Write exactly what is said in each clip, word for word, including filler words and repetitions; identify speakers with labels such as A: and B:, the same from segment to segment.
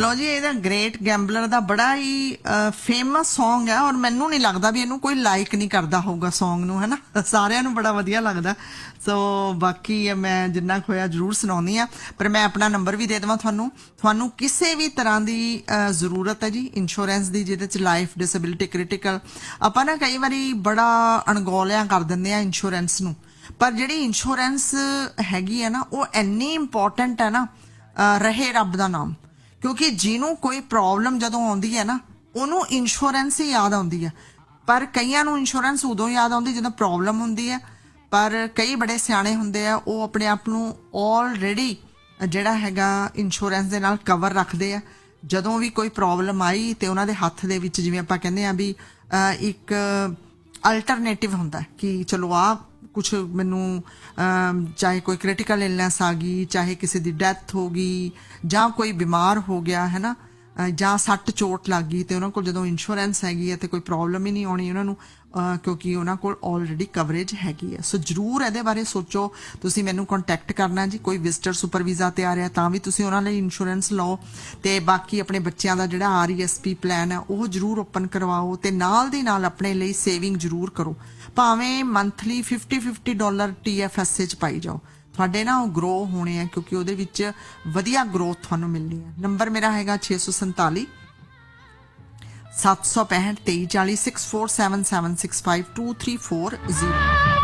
A: लो जी ਇਹਦਾ ਗ੍ਰੇਟ ਗੈਂਬਲਰ ਦਾ ਬੜਾ ਹੀ famous Song ਹੈ ਔਰ ਮੈਨੂੰ ਨਹੀਂ ਲੱਗਦਾ ਵੀ ਇਹਨੂੰ ਕੋਈ ਲਾਈਕ ਨਹੀਂ ਕਰਦਾ ਹੋਊਗਾ Song ਨੂੰ, ਹੈ ਨਾ। ਸਾਰਿਆਂ ਨੂੰ ਬੜਾ ਵਧੀਆ ਲੱਗਦਾ। ਸੋ ਬਾਕੀ ਮੈਂ ਜਿੰਨਾ ਹੋਇਆ ਜ਼ਰੂਰ ਸੁਣਾਉਂਦੀ ਆ, ਪਰ ਮੈਂ ਆਪਣਾ ਨੰਬਰ ਵੀ ਦੇ ਦੇਵਾਂ ਤੁਹਾਨੂੰ। ਤੁਹਾਨੂੰ ਕਿਸੇ ਵੀ ਤਰ੍ਹਾਂ ਦੀ ਜ਼ਰੂਰਤ ਹੈ ਜੀ ਇੰਸ਼ੋਰੈਂਸ ਦੀ, ਜਿਹਦੇ ਚ ਲਾਈਫ, ਡਿਸੇਬਿਲਿਟੀ, ਕ੍ਰਿਟੀਕਲ, ਆਪਾਂ ਨਾ ਕਈ ਵਾਰੀ ਬੜਾ ਅਣਗੌਲਿਆਂ ਕਰ ਦਿੰਦੇ ਆ ਇੰਸ਼ੋਰੈਂਸ ਨੂੰ, ਪਰ ਜਿਹੜੀ ਇੰਸ਼ੋਰੈਂਸ ਹੈਗੀ ਹੈ ਨਾ ਉਹ ਇੰਨੀ ਇੰਪੋਰਟੈਂਟ ਹੈ ਨਾ, ਰਹੇ ਰੱਬ ਦਾ ਨਾਮ। ਕਿਉਂਕਿ ਜਿਹਨੂੰ ਕੋਈ ਪ੍ਰੋਬਲਮ ਜਦੋਂ ਆਉਂਦੀ ਹੈ ਨਾ ਉਹਨੂੰ ਇੰਸ਼ੋਰੈਂਸ ਹੀ ਯਾਦ ਆਉਂਦੀ ਹੈ, ਪਰ ਕਈਆਂ ਨੂੰ ਇੰਸ਼ੋਰੈਂਸ ਉਦੋਂ ਯਾਦ ਆਉਂਦੀ ਜਦੋਂ ਪ੍ਰੋਬਲਮ ਹੁੰਦੀ ਹੈ। ਪਰ ਕਈ ਬੜੇ ਸਿਆਣੇ ਹੁੰਦੇ ਆ, ਉਹ ਆਪਣੇ ਆਪ ਨੂੰ ਆਲਰੇਡੀ ਜਿਹੜਾ ਹੈਗਾ ਇੰਸ਼ੋਰੈਂਸ ਦੇ ਨਾਲ ਕਵਰ ਰੱਖਦੇ ਆ। ਜਦੋਂ ਵੀ ਕੋਈ ਪ੍ਰੋਬਲਮ ਆਈ ਤੇ ਉਹਨਾਂ ਦੇ ਹੱਥ ਦੇ ਵਿੱਚ, ਜਿਵੇਂ ਆਪਾਂ ਕਹਿੰਦੇ ਆ ਵੀ ਇੱਕ ਅਲਟਰਨੇਟਿਵ ਹੁੰਦਾ ਕਿ ਚਲੋ ਆ ਕੁਛ ਮੈਨੂੰ ਚਾਹੇ ਕੋਈ ਕ੍ਰਿਟੀਕਲ ਇਲਨੈਸ ਆ ਗਈ, ਚਾਹੇ ਕਿਸੇ ਦੀ ਡੈਥ ਹੋ ਗਈ, ਜਾਂ ਕੋਈ ਬਿਮਾਰ ਹੋ ਗਿਆ, ਹੈ ਨਾ, ਜਾਂ ਸੱਟ ਚੋਟ ਲੱਗ ਗਈ, ਤੇ ਉਹਨਾਂ ਕੋਲ ਜਦੋਂ ਇੰਸ਼ੋਰੈਂਸ ਹੈਗੀ ਹੈ ਤੇ ਕੋਈ ਪ੍ਰੋਬਲਮ ਹੀ ਨਹੀਂ ਆਉਣੀ ਉਹਨਾਂ ਨੂੰ, ਕਿਉਂਕਿ ਉਹਨਾਂ ਕੋਲ ਆਲਰੇਡੀ ਕਵਰੇਜ ਹੈਗੀ ਹੈ। ਸੋ ਜ਼ਰੂਰ ਇਹਦੇ ਬਾਰੇ ਸੋਚੋ। ਤੁਸੀਂ ਮੈਨੂੰ ਕੰਟੈਕਟ ਕਰਨਾ ਜੀ। ਕੋਈ ਵਿਜ਼ਟਰ ਸੁਪਰ ਵੀਜ਼ਾ ਤੇ ਆ ਰਿਹਾ ਤਾਂ ਵੀ ਤੁਸੀਂ ਉਹਨਾਂ ਲਈ ਇੰਸ਼ੋਰੈਂਸ ਲਓ, ਤੇ ਬਾਕੀ ਆਪਣੇ ਬੱਚਿਆਂ ਦਾ ਜਿਹੜਾ R E S P plan ਹੈ ਉਹ ਜ਼ਰੂਰ ਓਪਨ ਕਰਵਾਓ, ਤੇ ਨਾਲ ਦੀ ਨਾਲ ਆਪਣੇ ਲਈ ਸੇਵਿੰਗ ਜ਼ਰੂਰ ਕਰੋ। ਭਾਵੇਂ monthly fifty fifty dollar T F S ਚ ਪਾਈ ਜਾਓ, ਤੁਹਾਡੇ ਨਾ ਉਹ ਗਰੋ ਹੋਣੇ ਆ, ਕਿਉਂਕਿ ਉਹਦੇ ਵਿੱਚ ਵਧੀਆ ਗਰੋਥ ਤੁਹਾਨੂੰ ਮਿਲਣੀ ਹੈ। ਨੰਬਰ ਮੇਰਾ ਹੈਗਾ ਛੇ ਸੌ ਸੰਤਾਲੀ ਸੱਤ ਸੌ ਪੈਂਹਠ ਤੇਈ ਚਾਲੀ six four seven seven six five two three four zero.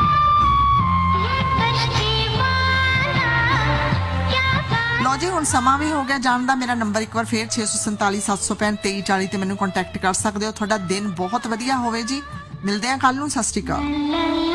A: ਲੋ ਜੀ ਹੁਣ ਸਮਾਂ ਵੀ ਹੋ ਗਿਆ ਜਾਣ ਦਾ। ਮੇਰਾ ਨੰਬਰ ਇੱਕ ਵਾਰ ਫੇਰ ਛੇ ਸੌ ਸੰਤਾਲੀ ਸੱਤ ਸੌ ਪੈਂਹਠ ਤੇਈ ਚਾਲੀ ਤੇ ਮੈਨੂੰ ਕੰਟੈਕਟ ਕਰ ਸਕਦੇ ਹੋ। ਤੁਹਾਡਾ ਦਿਨ ਬਹੁਤ ਵਧੀਆ ਹੋਵੇ ਜੀ। ਮਿਲਦੇ ਆ ਕੱਲ ਨੂੰ। ਸਤਿ ਸ਼੍ਰੀ ਅਕਾਲ।